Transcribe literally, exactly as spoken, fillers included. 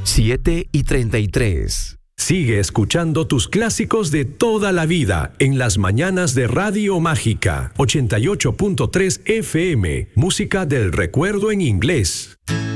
siete y treinta y tres. Sigue escuchando tus clásicos de toda la vida en las mañanas de Radio Mágica ochenta y ocho punto tres F M, música del recuerdo en inglés.